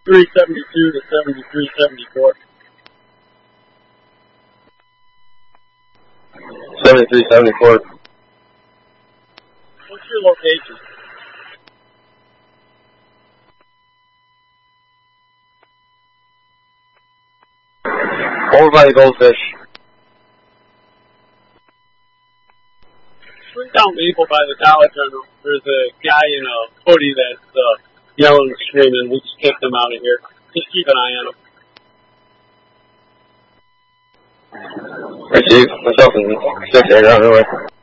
372 to 7374. 7374. What's your location? Over by the Goldfish. Swing down Maple by the Dollar General. There's a guy in a hoodie that's yelling and screaming. We just kicked him out of here. Just keep an eye on him. Receive. Myself and 6 on the way.